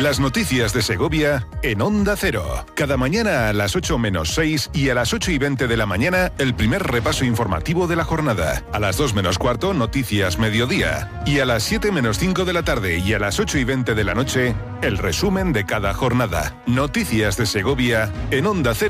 Las noticias de Segovia en Onda Cero. Cada mañana a las 8 menos 6 y a las 8 y 20 de la mañana, el primer repaso informativo de la jornada. A las 2 menos cuarto, Noticias Mediodía. Y a las 7 menos 5 de la tarde y a las 8 y 20 de la noche, el resumen de cada jornada. Noticias de Segovia en Onda Cero.